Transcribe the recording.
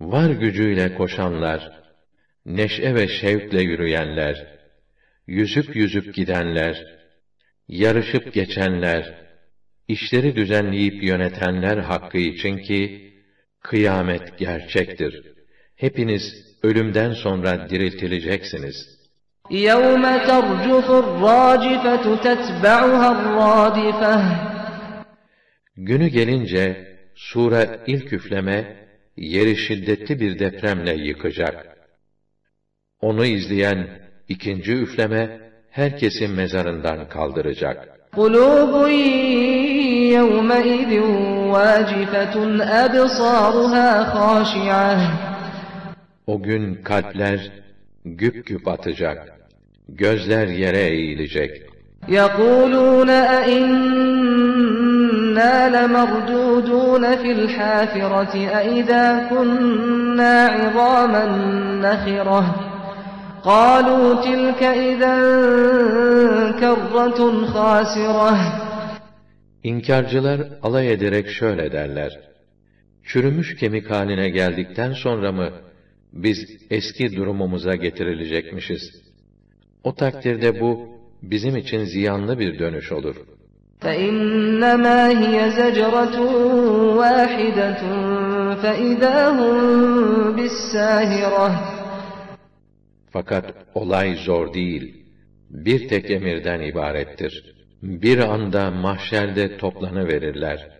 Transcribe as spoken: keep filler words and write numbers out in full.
var gücüyle koşanlar, neşe ve şevkle yürüyenler, yüzüp yüzüp gidenler, yarışıp geçenler, işleri düzenleyip yönetenler hakkı için ki, kıyamet gerçektir. Hepiniz ölümden sonra diriltileceksiniz. يَوْمَ تَرْجُفُ الرَّاجِفَةُ تَتْبَعُهَا الرَّادِفَةُ Günü gelince, sure ilk üfleme, yeri şiddetli bir depremle yıkacak. Onu izleyen ikinci üfleme, herkesi mezarından kaldıracak. قُلُوبٌ يَوْمَئِذٍ وَاجِفَةٌ أَبْصَارُهَا خَاشِعَةٌ O gün kalpler güp güp atacak, gözler yere eğilecek. يَقُولُونَ أَإِنَّا لَمَرْدُودُونَ فِي الْحَافِرَةِ أَإِذَا كُنَّا عِظَامًا نَخِرَةً قَالُوا تِلْكَ إِذًا كَرَّةٌ خَاسِرَةٌ İnkarcılar alay ederek şöyle derler: çürümüş kemik haline geldikten sonra mı biz eski durumumuza getirilecekmişiz? O takdirde bu bizim için ziyanlı bir dönüş olur. فَإِنَّمَا هِيَ زَجْرَةٌ وَاحِدَةٌ فَإِذَا هُمْ بِالسَّاهِرَةِ Fakat olay zor değil, bir tek emirden ibarettir. Bir anda mahşerde toplanıverirler.